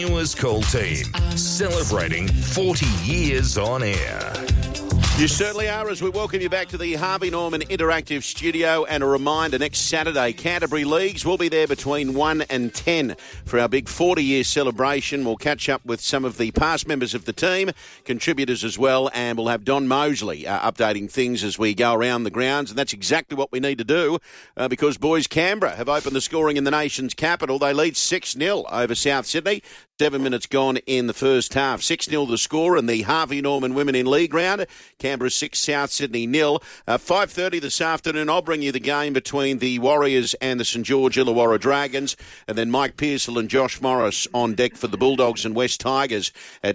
Newest Call Team, celebrating 40 years on air. You certainly are, as we welcome you back to the Harvey Norman Interactive Studio. And a reminder, next Saturday, Canterbury Leagues will be there between 1 and 10 for our big 40-year celebration. We'll catch up with some of the past members of the team, contributors as well, and we'll have Don Mosley updating things as we go around the grounds. And that's exactly what we need to do because boys Canberra have opened the scoring in the nation's capital. They lead 6-0 over South Sydney. 7 minutes gone in the first half. 6-0 the score in the Harvey Norman Women in League round. Canberra 6, South Sydney 0. 5:30 this afternoon, I'll bring you the game between the Warriors and the St George Illawarra Dragons. And then Mike Pearsall and Josh Morris on deck for the Bulldogs and West Tigers at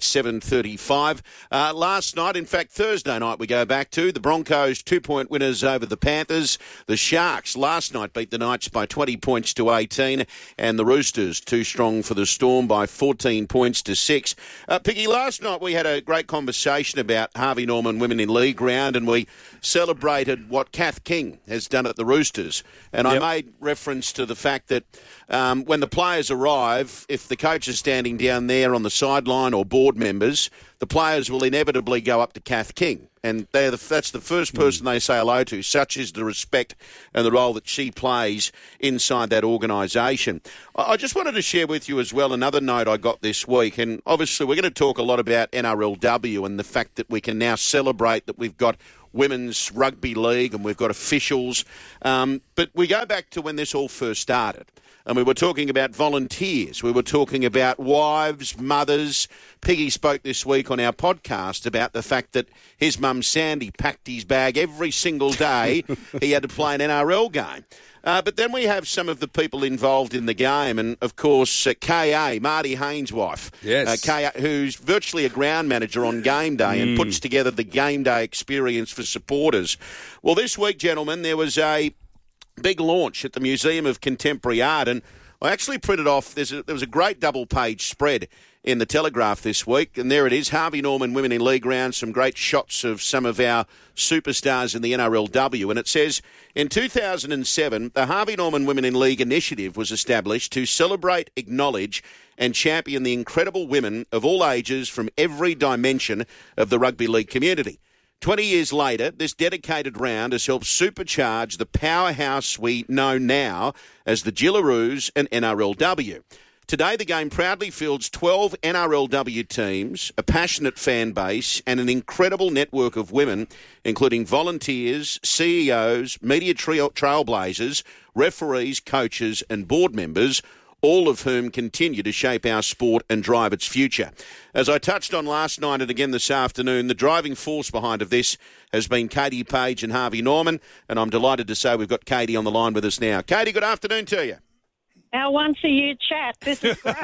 7:35. Last night, in fact Thursday night, we go back to the Broncos 2-point winners over the Panthers. The Sharks last night beat the Knights by 20 points to 18. And the Roosters too strong for the Storm by 14 points to 6. Piggy, last night we had a great conversation about Harvey Norman Women in League round, and we celebrated what Kath King has done at the Roosters. And I made reference to the fact that when the players arrive, if the coach is standing down there on the sideline or board members, the players will inevitably go up to Kath King. And that's the first person they say hello to. Such is the respect and the role that she plays inside that organisation. I just wanted to share with you as well another note I got this week. And obviously we're going to talk a lot about NRLW and the fact that we can now celebrate that we've got Women's Rugby League and we've got officials. But we go back to when this all first started. And we were talking about volunteers. We were talking about wives, mothers. Piggy spoke this week on our podcast about the fact that his mum, Sandy, packed his bag every single day he had to play an NRL game. But then we have some of the people involved in the game. And, of course, K.A., Marty Haynes' wife, K.A., who's virtually a ground manager on game day and puts together the game day experience for supporters. Well, this week, gentlemen, there was a big launch at the Museum of Contemporary Art, and I actually printed off, there was a great double-page spread in the Telegraph this week, and there it is, Harvey Norman Women in League round, some great shots of some of our superstars in the NRLW, and it says, in 2007, the Harvey Norman Women in League initiative was established to celebrate, acknowledge and champion the incredible women of all ages from every dimension of the rugby league community. 20 years later, this dedicated round has helped supercharge the powerhouse we know now as the Gillaroos and NRLW. Today, the game proudly fields 12 NRLW teams, a passionate fan base, and an incredible network of women, including volunteers, CEOs, media trailblazers, referees, coaches, and board members, all of whom continue to shape our sport and drive its future. As I touched on last night and again this afternoon, the driving force behind of this has been Katie Page and Harvey Norman, and I'm delighted to say we've got Katie on the line with us now. Katie, good afternoon to you. Our once-a-year chat. This is great.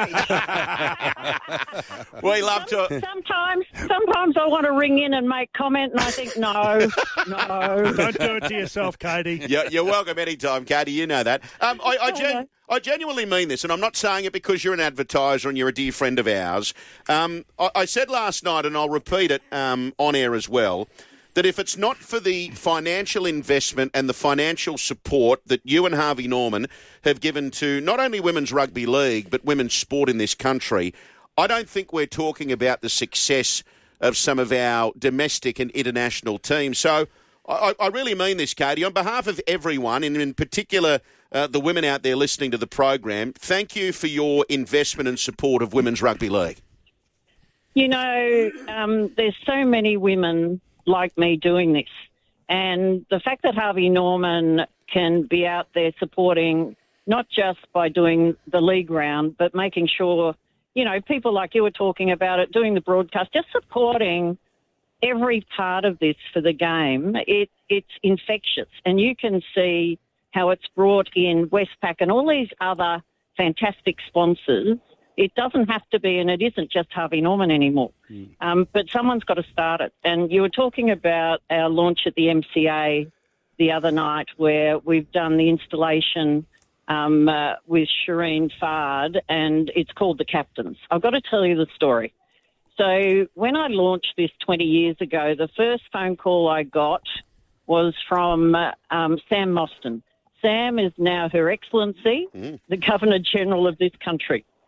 We love to... Sometimes I want to ring in and make comment, and I think, no. Don't do it to yourself, Katie. You're welcome anytime, Katie. You know that. I genuinely mean this, and I'm not saying it because you're an advertiser and you're a dear friend of ours. I said last night, and I'll repeat it on air as well, that if it's not for the financial investment and the financial support that you and Harvey Norman have given to not only Women's Rugby League, but women's sport in this country, I don't think we're talking about the success of some of our domestic and international teams. So I really mean this, Katie. On behalf of everyone, and in particular the women out there listening to the program, thank you for your investment and support of Women's Rugby League. You know, there's so many women like me doing this. And the fact that Harvey Norman can be out there supporting, not just by doing the league round, but making sure, you know, people like you were talking about it, doing the broadcast, just supporting every part of this for the game, it's infectious. And you can see how it's brought in Westpac and all these other fantastic sponsors. It doesn't have to be, and it isn't just Harvey Norman anymore. But someone's got to start it. And you were talking about our launch at the MCA the other night where we've done the installation with Shireen Fard, and it's called The Captains. I've got to tell you the story. So when I launched this 20 years ago, the first phone call I got was from Sam Mostyn. Sam is now Her Excellency, the Governor-General of this country.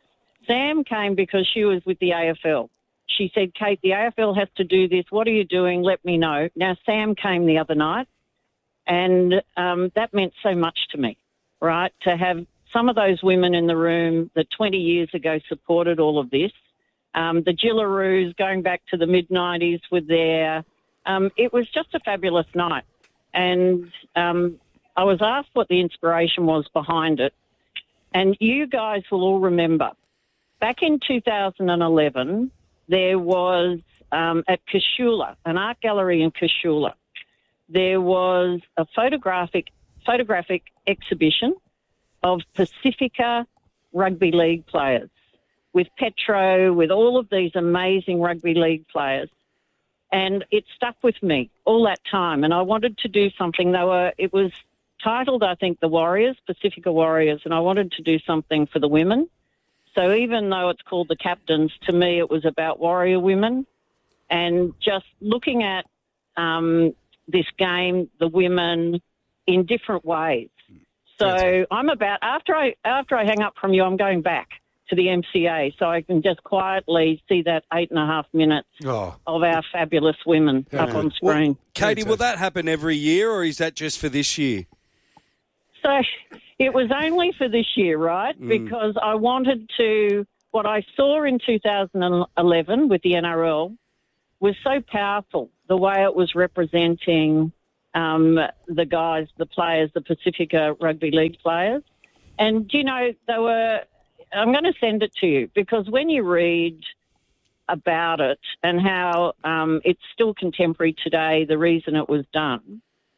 Sam came because she was with the AFL. She said, Kate, the AFL has to do this. What are you doing? Let me know. Now, Sam came the other night, and that meant so much to me, right, to have some of those women in the room that 20 years ago supported all of this. The Gillaroos going back to the mid-90s were there. It was just a fabulous night. And I was asked what the inspiration was behind it. And you guys will all remember, back in 2011, there was at Kashula, an art gallery in Kashula, there was a photographic exhibition of Pacifica rugby league players with Petro, with all of these amazing rugby league players. And it stuck with me all that time. And I wanted to do something. It was titled, I think, The Warriors, Pacifica Warriors, and I wanted to do something for the women. So even though it's called The Captains, to me it was about warrior women and just looking at this game, the women, in different ways. So I'm about, after I hang up from you, I'm going back to the MCA so I can just quietly see that 8.5 minutes of our fabulous women up on screen. Well, Katie, will that happen every year or is that just for this year? So it was only for this year, right? Because I wanted to, what I saw in 2011 with the NRL was so powerful, the way it was representing the guys, the players, the Pacifica Rugby League players. And, you know, I'm going to send it to you because when you read about it and how it's still contemporary today, the reason it was done,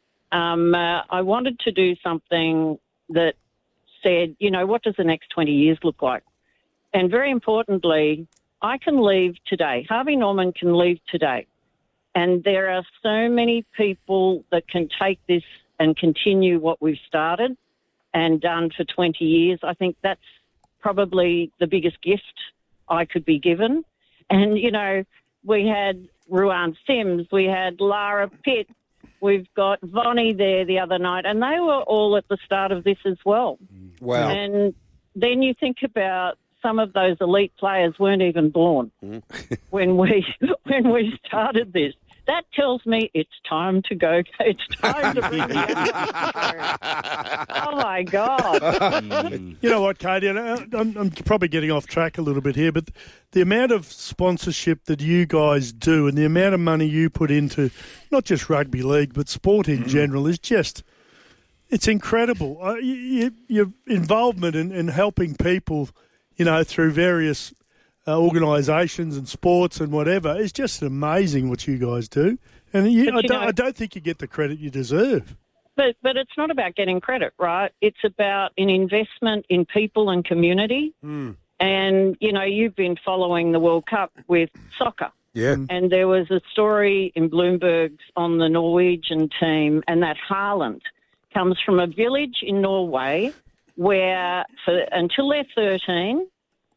I wanted to do something that said, you know, what does the next 20 years look like? And very importantly, I can leave today. Harvey Norman can leave today. And there are so many people that can take this and continue what we've started and done for 20 years. I think that's probably the biggest gift I could be given. And, you know, we had Ruan Sims, we had Lara Pitt, we've got Vonnie there the other night, and they were all at the start of this as well. Wow. And then you think about some of those elite players weren't even born when we started this. That tells me it's time to go. It's time to bring the Oh, my God. You know what, Katie, and I'm probably getting off track a little bit here, but the amount of sponsorship that you guys do and the amount of money you put into not just rugby league but sport in general is just, it's incredible. Your involvement in helping people, you know, through various organisations and sports and whatever, is just amazing what you guys do. And I don't think you get the credit you deserve. But it's not about getting credit, right? It's about an investment in people and community. And, you know, you've been following the World Cup with soccer. Yeah. And there was a story in Bloomberg's on the Norwegian team, and that Haaland comes from a village in Norway where until they're 13,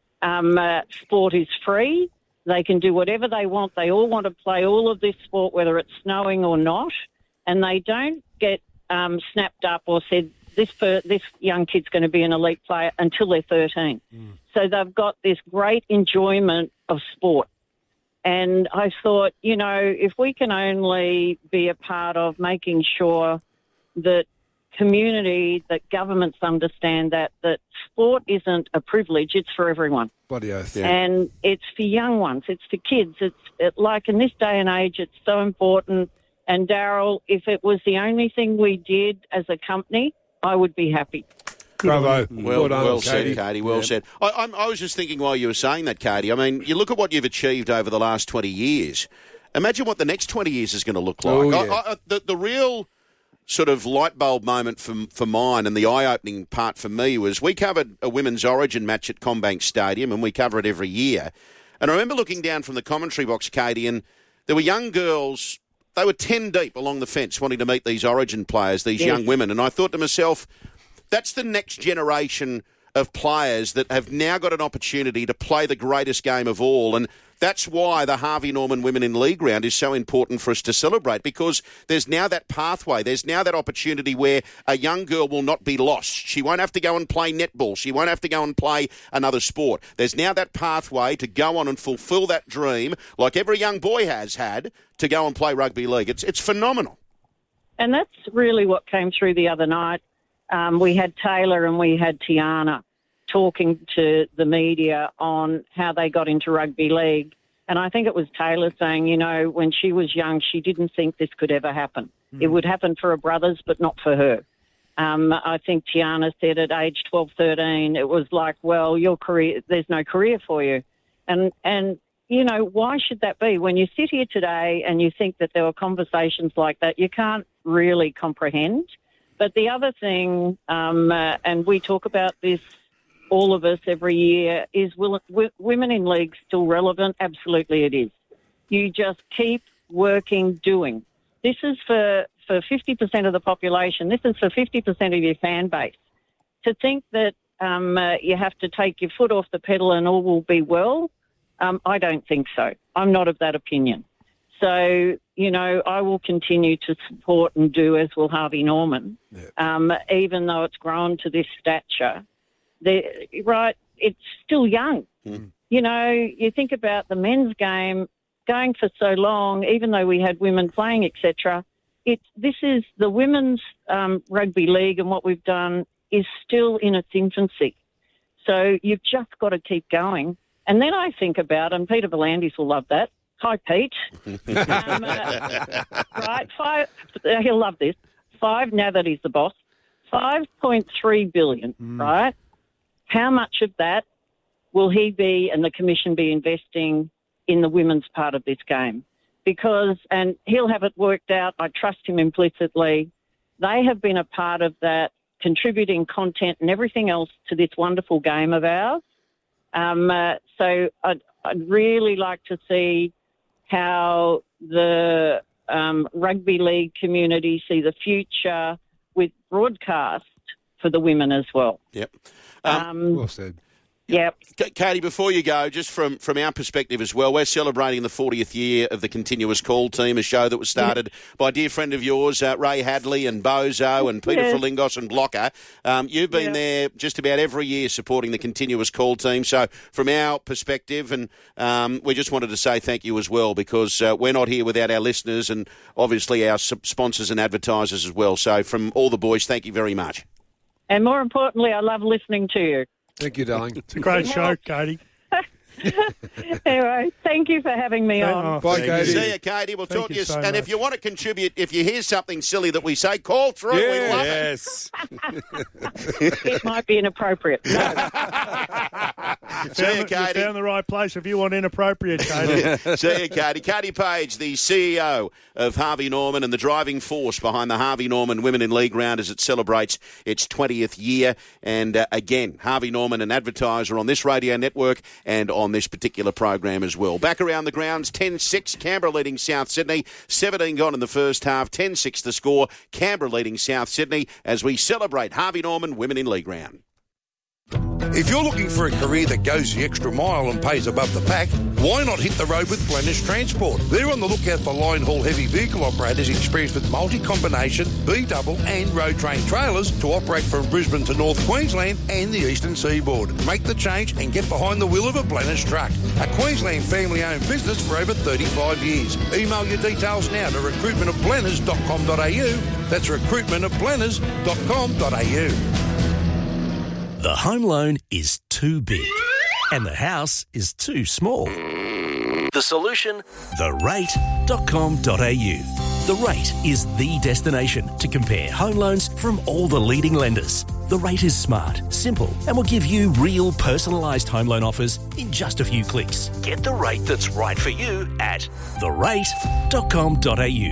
sport is free. They can do whatever they want. They all want to play all of this sport, whether it's snowing or not, and they don't get snapped up or said, this young kid's going to be an elite player until they're 13. So they've got this great enjoyment of sport. And I thought, you know, if we can only be a part of making sure that community, that governments understand that sport isn't a privilege, it's for everyone. Bloody oath. Yeah. And it's for young ones, it's for kids. Like in this day and age, it's so important. And Daryl, if it was the only thing we did as a company, I would be happy. Bravo. Well said, Katie. Well said. I was just thinking while you were saying that, Katie, I mean, you look at what you've achieved over the last 20 years. Imagine what the next 20 years is going to look like. Oh, yeah. The real sort of light bulb moment for mine and the eye-opening part for me was we covered a women's origin match at CommBank Stadium, and we cover it every year. And I remember looking down from the commentary box, Katie, and there were young girls, they were 10 deep along the fence wanting to meet these origin players, these young women. And I thought to myself, that's the next generation of players that have now got an opportunity to play the greatest game of all. And that's why the Harvey Norman Women in League round is so important for us to celebrate, because there's now that pathway. There's now that opportunity where a young girl will not be lost. She won't have to go and play netball. She won't have to go and play another sport. There's now that pathway to go on and fulfil that dream, like every young boy has had, to go and play rugby league. It's phenomenal. And that's really what came through the other night. We had Taylor and we had Tiana talking to the media on how they got into rugby league. And I think it was Taylor saying, you know, when she was young, she didn't think this could ever happen. It would happen for her brothers, but not for her. I think Tiana said at age 12, 13, it was like, well, your career, there's no career for you. And you know, why should that be? When you sit here today and you think that there were conversations like that, you can't really comprehend. But the other thing, and we talk about this, all of us every year, is women in league still relevant? Absolutely it is. You just keep working, doing. This is for 50% of the population. This is for 50% of your fan base. To think that you have to take your foot off the pedal and all will be well, I don't think so. I'm not of that opinion. So, you know, I will continue to support and do, as will Harvey Norman, even though it's grown to this stature. Right, it's still young. You know, you think about the men's game going for so long, even though we had women playing, etc. This is the women's rugby league, and what we've done is still in its infancy. So you've just got to keep going. And then I think about, and Peter V'landys will love that. Hi, Pete. Right, he'll love this. Now that he's the boss, 5.3 billion, right? How much of that will he be and the Commission be investing in the women's part of this game? Because, and he'll have it worked out, I trust him implicitly, they have been a part of that, contributing content and everything else to this wonderful game of ours. So I'd really like to see how the rugby league community see the future with broadcast for the women as well. Yep. Well said. Yep. Katie, before you go, just from our perspective as well, we're celebrating the 40th year of the Continuous Call team, a show that was started by a dear friend of yours, Ray Hadley and Bozo and Peter Frelingos and Blocker. You've been there just about every year supporting the Continuous Call team. So from our perspective, and we just wanted to say thank you as well, because we're not here without our listeners and obviously our sponsors and advertisers as well. So from all the boys, thank you very much. And more importantly, I love listening to you. Thank you, darling. It's a great show, Katie. Anyway, thank you for having me on. Bye, Katie. See you, Katie. We'll talk to you. so And if much. you want to contribute, if you hear something silly that we say, call through. We love it. Yes. It might be inappropriate. No. See you, You Katie. found the right place if you want inappropriate, Katie. See you, Katie. Katie Page, the CEO of Harvey Norman and the driving force behind the Harvey Norman Women in League round as it celebrates its 20th year. And again, Harvey Norman, an advertiser on this radio network and on this particular program as well. Back around the grounds, 10-6, Canberra leading South Sydney. 17 gone in the first half, 10-6 the score. Canberra leading South Sydney as we celebrate Harvey Norman Women in League round. If you're looking for a career that goes the extra mile and pays above the pack, why not hit the road with Blennish Transport? They're on the lookout for line haul heavy vehicle operators experienced with multi-combination, B-double and road train trailers to operate from Brisbane to North Queensland and the eastern seaboard. Make the change and get behind the wheel of a Blennish truck. A Queensland family-owned business for over 35 years. Email your details now to recruitmentofblenners.com.au. That's recruitmentofblenners.com.au. The home loan is too big and the house is too small. The solution? therate.com.au. The Rate is the destination to compare home loans from all the leading lenders. The Rate is smart, simple, and will give you real personalised home loan offers in just a few clicks. Get the rate that's right for you at therate.com.au.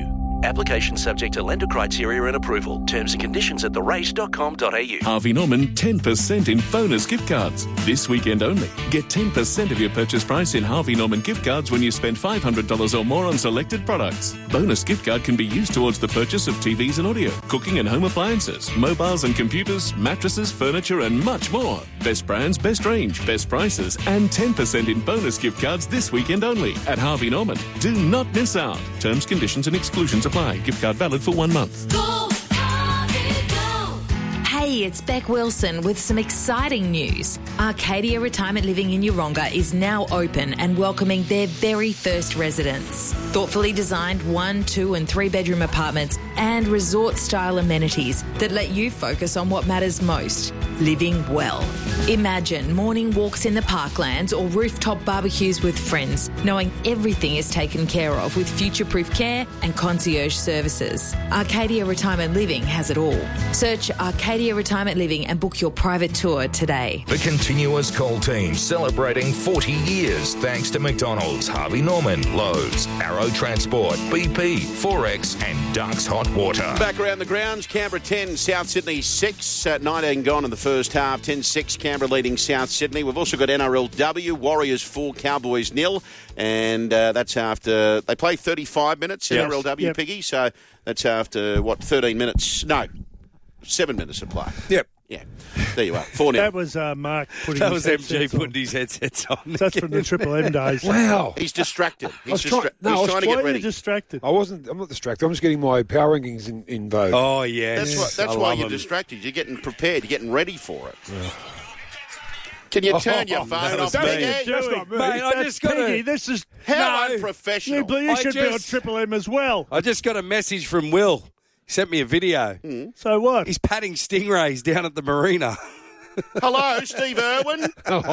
Application subject to lender criteria and approval. Terms and conditions at therate.com.au. Harvey Norman 10% in bonus gift cards. This weekend only. Get 10% of your purchase price in Harvey Norman gift cards when you spend $500 or more on selected products. Bonus gift card can be used towards the purchase of TVs and audio, cooking and home appliances, mobiles and computers, mattresses, furniture and much more. Best brands, best range, best prices and 10% in bonus gift cards this weekend only at Harvey Norman. Do not miss out. Terms, conditions and exclusions apply. Gift card valid for 1 month. Go, Harvey, go. Hey, it's Beck Wilson with some exciting news. Arcadia Retirement Living in Yeronga is now open and welcoming their very first residents. Thoughtfully designed 1, 2 and 3 bedroom apartments and resort-style amenities that let you focus on what matters most, living well. Imagine morning walks in the parklands or rooftop barbecues with friends, knowing everything is taken care of with future-proof care and concierge services. Arcadia Retirement Living has it all. Search Arcadia Retirement Living and book your private tour today. The Continuous Call team celebrating 40 years thanks to McDonald's, Harvey Norman, Lowe's, Arrow Transport, BP, Forex and Ducks Hot Water. Back around the grounds, Canberra 10, South Sydney 6. 19 gone in the first half, 10-6, Canberra leading South Sydney. We've also got NRLW, Warriors 4, Cowboys 0. And that's after, they play 35 minutes, Yes. NRLW, Yep. Piggy. So that's after, 13 minutes? No, 7 minutes of play. Yep. Yeah, there you are, 4-0. That was Mark putting That his was MG headsets on. putting his headsets on. That's from the Triple M days. Wow. He's distracted. He's was trying- trying no, I was to Why get are you ready. distracted? I'm not distracted. I'm just getting my power rankings in vogue. Oh, yes. That's I why love you're him. distracted. You're getting prepared. You're getting ready for it. Can you turn your phone that off, was me. Piggy? That's not me. Mate, I That's just got Piggy. a, This is How No. unprofessional. you I should be on just- Triple M as well. I just got a message from Will. He sent me a video. So what? He's patting stingrays down at the marina. Hello, Steve Irwin.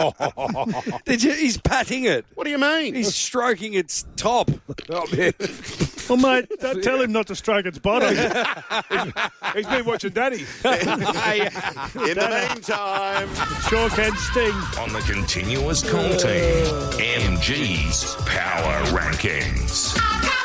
Did you? He's patting it. What do you mean? He's stroking its top. Oh, man. Well, mate, don't tell him not to stroke its bottom. He's been watching Daddy. In the meantime, Sure can sting. On the Continuous Call team, MG's Power Rankings.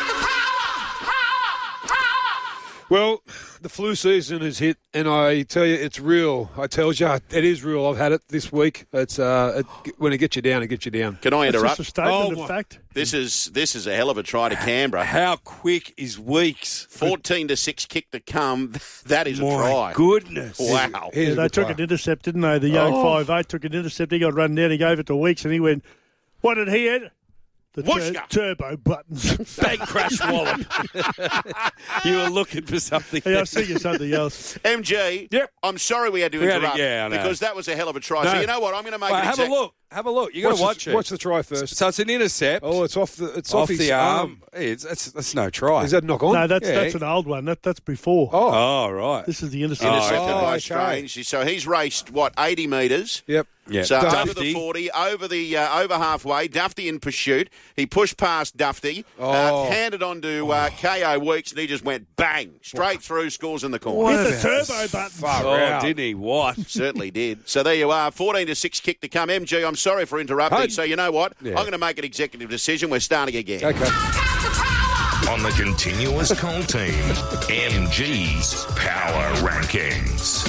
Well, the flu season has hit, and I tell you, it's real. I tells you, it is real. I've had it this week. It's when it gets you down, it gets you down. can I That's interrupt? just a statement Oh, of my- fact. This is a hell of a try to Canberra. How quick is weeks? 14-6 kick to come. That is a My try. goodness. Wow. Here's Yeah, a they good took try. an intercept, didn't they? The young 5'8" took an intercept. He got run down. He gave it to Weeks, and he went, what did he hit? The Whooshka. turbo buttons. Bang crash wallop. You were looking for something. Hey, I'll see you something else. MG, Yep. I'm sorry we had to We had to- interrupt yeah, I know. because that was a hell of a try. No. So you know what? I'm going to make Wait, it have a look. Have a look. You got to watch it. Watch the try first. So it's an intercept. Oh, it's off the off his the arm. That's no try. Is that knock on? No, that's Yeah. an old one. That's before. Oh, Oh, right. This is the intercept. Intercepted Oh, by okay. Strange. So he's raced, 80 metres? yep. Yeah. So over Dufty. the 40, over halfway, Dufty in pursuit. He pushed past Dufty, handed on to KO Weeks, and he just went bang, straight through, scores in the corner. Hit the turbo button. Far Oh, out. didn't he? What? Certainly did. So there you are, 14-6 kick to come. MG, I'm sorry for interrupting. Hey. So you know what? Yeah. I'm going to make an executive decision. We're starting again. Okay. On the Continuous Call team, MG's Power Rankings.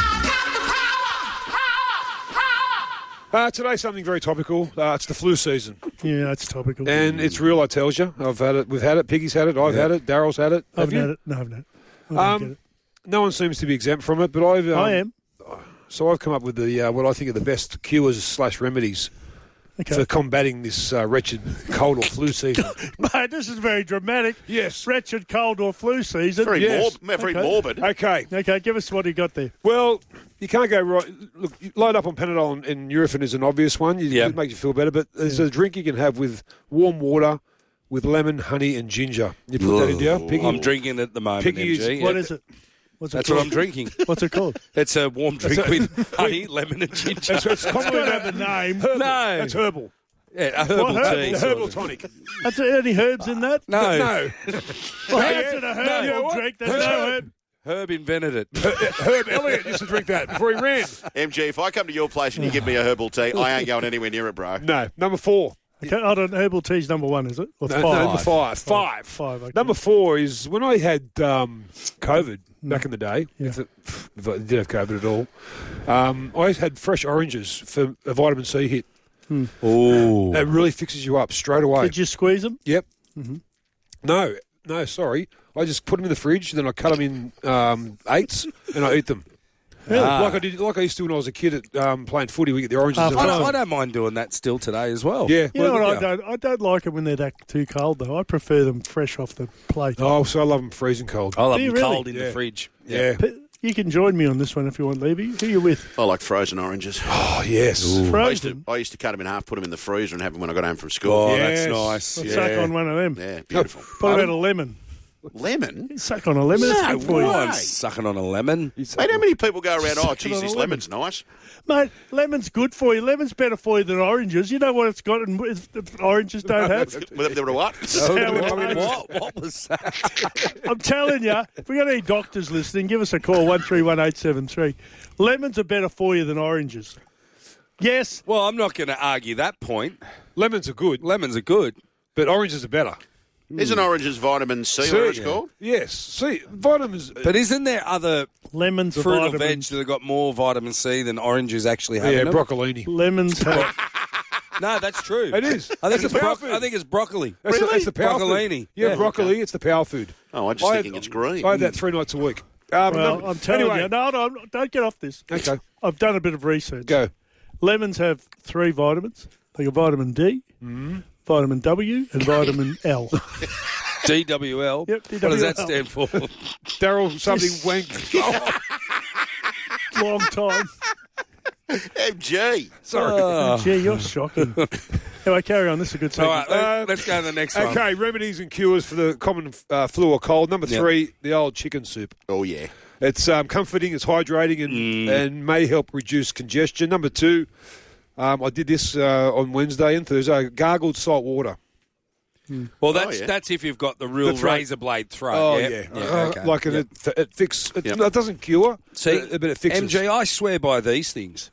Today's something very topical. It's the flu season, Yeah, that's topical. and it's real. I tells you, I've had it. We've had it. Piggy's had it. I've had it. Daryl's had it. I Have haven't you? had it. No, I haven't had it. I don't get it. No one seems to be exempt from it, but I've. I am. So I've come up with the what I think are the best cures / remedies Okay. for combating this wretched cold or flu season. Mate, this is very dramatic. Yes. Wretched cold or flu season. Very, Yes. very Okay. morbid. Okay. Okay, give us what you got there. Well, you can't go right. Look, you load up on Panadol and Nurofen is an obvious one. Yep. It makes you feel better, but there's a drink you can have with warm water, with lemon, honey, and ginger. You put that into your Piggy. I'm drinking it at the moment, Piggy is- MG. What is it? What's it That's called? what I'm drinking. What's it called? It's a warm drink with honey, lemon, and ginger. It's commonly Don't have a name. herbal. No. That's herbal. Yeah, a herbal What tea. The sort herbal of. tonic. That's any herbs in that? No. No. Well, how's it a herbal Yeah, what? drink? There's no herb. Herb invented it. Herb Elliott used to drink that before he ran. MG, if I come to your place and you give me a herbal tea, I ain't going anywhere near it, bro. No. Number 4. Okay, hold on. Herbal tea's number 1, is it? Or No, 5? number 5. 5. 5, okay. Number 4 is when I had COVID back in the day. Yeah. If I did have COVID at all, I had fresh oranges for a vitamin C hit. Oh. That really fixes you up straight away. Did you squeeze them? Yep. No, sorry. I just put them in the fridge, then I cut them in eighths, and I eat them. Like I used to when I was a kid at playing footy. We get the oranges. I don't mind doing that still today as well. Yeah. You know what I don't like them when they're that too cold, though. I prefer them fresh off the plate. Oh, so I love them freezing cold. I love Do you them really? cold in the fridge. Yeah. You can join me on this one if you want, Levy. Who are you with? I like frozen oranges. Oh, yes. Frozen? I used to cut them in half, put them in the freezer, and have them when I got home from school. Oh, Yes. that's nice. I'll Yeah. suck on one of them. Yeah, beautiful. What about a lemon? Lemon? Suck on a lemon. It's No good for you. way. I'm sucking on a lemon. Mate, how many people go around, Suck geez, on this a lemon's nice? Mate, lemon's good for you. Lemon's better for you than oranges. You know what it's got and oranges don't have? With a what? What was that? I'm telling you, if we've got any doctors listening, give us a call, 131873. Lemons are better for you than oranges. Yes. Well, I'm not going to argue that point. Lemons are good, Lemons are good. but oranges are better. Isn't oranges vitamin C, or it's called? Yes. See, vitamins. But isn't there other Lemons are fruit or veg vitamins. that have got more vitamin C than oranges actually have? Yeah, in them? broccolini. Lemons have... No, that's true. It is. I think It's it's, a power food. I think it's broccoli. That's Really? the power Broccolini. food. Yeah, Yeah. broccoli. It's the power food. Oh, I'm just thinking it's green. I have that 3 nights a week. Well, I'm telling anyway, you. No, don't get off this. Okay, I've done a bit of research. go. Lemons have 3 vitamins. They got vitamin D, vitamin W, and vitamin L. DWL. Yep, What does that DWL. stand for? Daryl, something wank. Long time. MG. Sorry. Gee, you're shocking. Anyway, carry on. This is a good All segment. right, let's go to the next one. Okay, remedies and cures for the common flu or cold. Number 3, the old chicken soup. Oh, yeah. It's comforting, it's hydrating, and may help reduce congestion. Number 2, I did this on Wednesday and Thursday. Gargled salt water. Well, that's if you've got the real The throat. razor blade throat. Oh, yeah. Okay. Like it fixes. It doesn't cure, See, but it fixes. MG, I swear by these things.